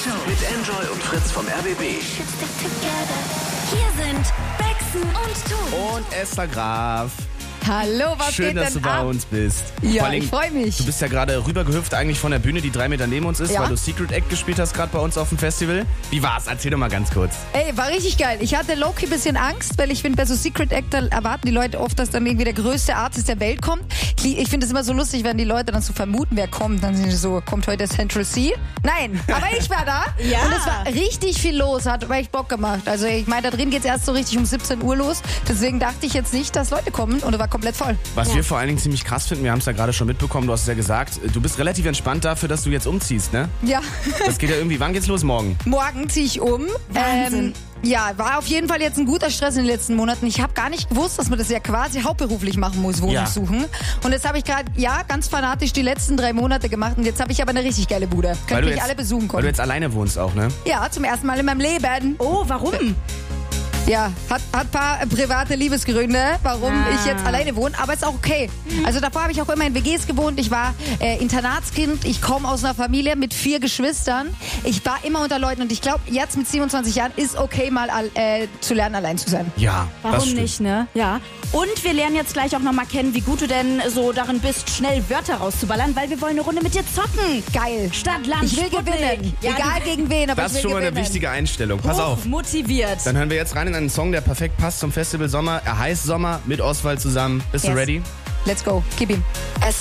Show mit Enjoy und Fritz vom RBB. Hier sind Baxen und Tobi. Und Esther Graf. Hallo, was Schön, geht dass denn du bei ab? uns bist. Ja, Vor allem, ich freue mich. Du bist ja gerade rübergehüpft eigentlich von der Bühne, die 3 Meter neben uns ist, Ja. weil du Secret Act gespielt hast gerade bei uns auf dem Festival. Wie war's? Erzähl doch mal ganz kurz. Ey, war richtig geil. Ich hatte low-key ein bisschen Angst, weil ich finde, bei so Secret Actor erwarten die Leute oft, dass dann irgendwie der größte Artist der Welt kommt. Ich finde es immer so lustig, wenn die Leute dann so vermuten, wer kommt. Dann sind sie so, kommt heute Central C? Nein, aber ich war da. Ja. Und es war richtig viel los, hat echt Bock gemacht. Also ich meine, da drin geht's erst so richtig um 17 Uhr los. Deswegen dachte ich jetzt nicht, dass Leute kommen und es war komplett voll. Was wir vor allen Dingen ziemlich krass finden, wir haben es ja gerade schon mitbekommen, du hast es ja gesagt, du bist relativ entspannt dafür, dass du jetzt umziehst, ne? Ja. Das geht ja irgendwie, wann geht's los? Morgen? Morgen ziehe ich um. Wahnsinn. Ja, war auf jeden Fall jetzt ein guter Stress in den letzten Monaten. Ich habe gar nicht gewusst, dass man das ja quasi hauptberuflich machen muss, Wohnung Ja. suchen. Und jetzt habe ich gerade, ganz fanatisch die letzten 3 Monate gemacht und jetzt habe ich aber eine richtig geile Bude. Könnt mich alle besuchen Weil du kommen. jetzt alleine wohnst auch, ne? Ja, zum ersten Mal in meinem Leben. Oh, warum? Ja, hat ein paar private Liebesgründe, warum ich jetzt alleine wohne, aber ist auch okay. Also davor habe ich auch immer in WGs gewohnt. Ich war Internatskind, ich komme aus einer Familie mit 4 Geschwistern. Ich war immer unter Leuten und ich glaube, jetzt mit 27 Jahren ist okay, mal zu lernen, allein zu sein. Ja, das Warum stimmt. nicht, ne? Ja. Und wir lernen jetzt gleich auch nochmal kennen, wie gut du denn so darin bist, schnell Wörter rauszuballern, weil wir wollen eine Runde mit dir zocken. Geil. Stadt, Land, Ich will Sputnik. gewinnen. Ja, Egal gegen wen, aber Das ich ist will schon mal gewinnen. eine wichtige Einstellung. Pass auf. Motiviert. Dann hören wir jetzt rein in einen Song, der perfekt passt zum Festival Sommer. Er heißt Sommer mit Oswald zusammen. Bist du Yes. ready? Let's go. Gib ihm. Es